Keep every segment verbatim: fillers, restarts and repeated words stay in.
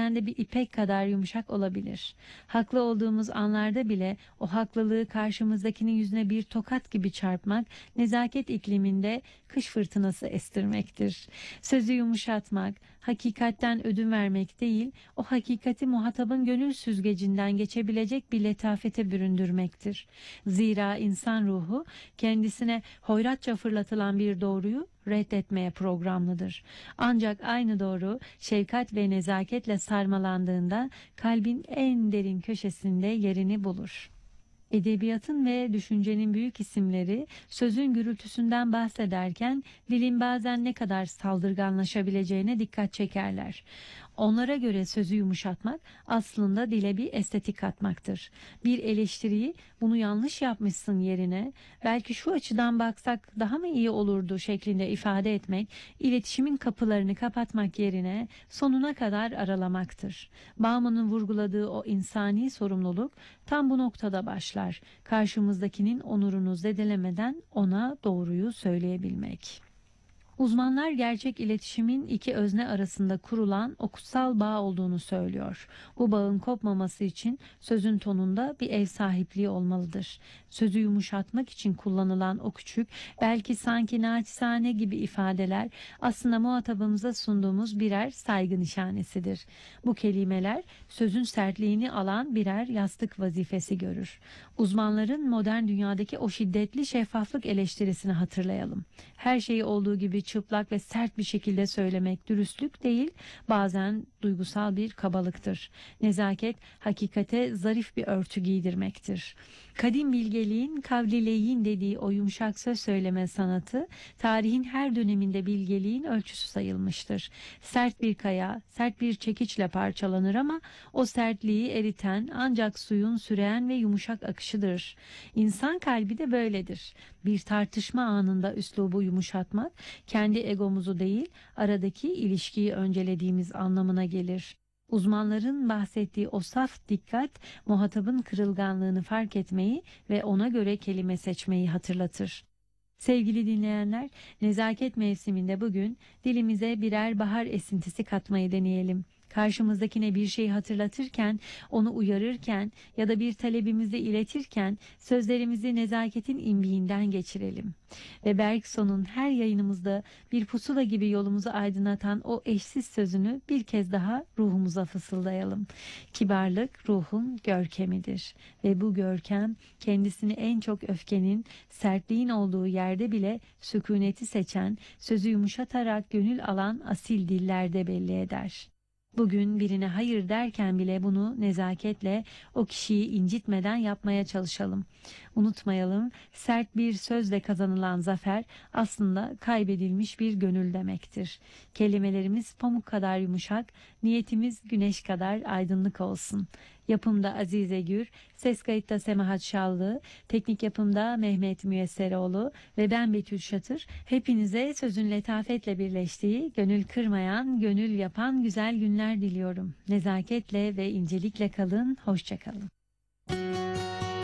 bazen de bir ipek kadar yumuşak olabilir. Haklı olduğumuz anlarda bile o haklılığı karşımızdakinin yüzüne bir tokat gibi çarpmak, nezaket ikliminde kış fırtınası estirmektir. Sözü yumuşatmak, hakikatten ödün vermek değil, o hakikati muhatabın gönül süzgecinden geçebilecek bir letafete büründürmektir. Zira insan ruhu kendisine hoyratça fırlatılan bir doğruyu reddetmeye programlıdır. Ancak aynı doğru şefkat ve nezaketle sarmalandığında kalbin en derin köşesinde yerini bulur. Edebiyatın ve düşüncenin büyük isimleri sözün gürültüsünden bahsederken dilin bazen ne kadar saldırganlaşabileceğine dikkat çekerler. Onlara göre sözü yumuşatmak aslında dile bir estetik katmaktır. Bir eleştiriyi bunu yanlış yapmışsın yerine belki şu açıdan baksak daha mı iyi olurdu şeklinde ifade etmek, iletişimin kapılarını kapatmak yerine sonuna kadar aralamaktır. Bauman'ın vurguladığı o insani sorumluluk tam bu noktada başlar. Karşımızdakinin onurunu zedelemeden ona doğruyu söyleyebilmek. Uzmanlar gerçek iletişimin iki özne arasında kurulan o kutsal bağ olduğunu söylüyor. Bu bağın kopmaması için sözün tonunda bir ev sahipliği olmalıdır. Sözü yumuşatmak için kullanılan o küçük, belki sanki naçizane gibi ifadeler aslında muhatabımıza sunduğumuz birer saygı nişanesidir. Bu kelimeler sözün sertliğini alan birer yastık vazifesi görür. Uzmanların modern dünyadaki o şiddetli şeffaflık eleştirisini hatırlayalım. Her şeyi olduğu gibi çıplak ve sert bir şekilde söylemek dürüstlük değil, bazen duygusal bir kabalıktır. Nezaket, hakikate zarif bir örtü giydirmektir. Kadim bilgeliğin kavlileyin dediği o yumuşak söz söyleme sanatı, tarihin her döneminde bilgeliğin ölçüsü sayılmıştır. Sert bir kaya, sert bir çekiçle parçalanır ama o sertliği eriten ancak suyun süren ve yumuşak akışıdır. İnsan kalbi de böyledir. Bir tartışma anında üslubu yumuşatmak, kendi egomuzu değil, aradaki ilişkiyi öncelediğimiz anlamına gelir. Uzmanların bahsettiği o saf dikkat, muhatabın kırılganlığını fark etmeyi ve ona göre kelime seçmeyi hatırlatır. Sevgili dinleyenler, nezaket mevsiminde bugün dilimize birer bahar esintisi katmayı deneyelim. Karşımızdakine bir şey hatırlatırken, onu uyarırken ya da bir talebimizi iletirken sözlerimizi nezaketin imbiğinden geçirelim. Ve Bergson'un her yayınımızda bir pusula gibi yolumuzu aydınlatan o eşsiz sözünü bir kez daha ruhumuza fısıldayalım. Kibarlık ruhun görkemidir ve bu görkem kendisini en çok öfkenin, sertliğin olduğu yerde bile sükuneti seçen, sözü yumuşatarak gönül alan asil dillerde belli eder. Bugün birine hayır derken bile bunu nezaketle, o kişiyi incitmeden yapmaya çalışalım. Unutmayalım, sert bir sözle kazanılan zafer aslında kaybedilmiş bir gönül demektir. Kelimelerimiz pamuk kadar yumuşak, niyetimiz güneş kadar aydınlık olsun. Yapımda Azize Gür, ses kayıtta Semahat Şallı, teknik yapımda Mehmet Müyesseroğlu ve ben Betül Şatır. Hepinize sözün letafetle birleştiği, gönül kırmayan, gönül yapan güzel günler diliyorum. Nezaketle ve incelikle kalın, hoşça kalın.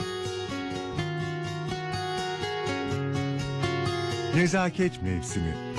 Nezaket mevsimi.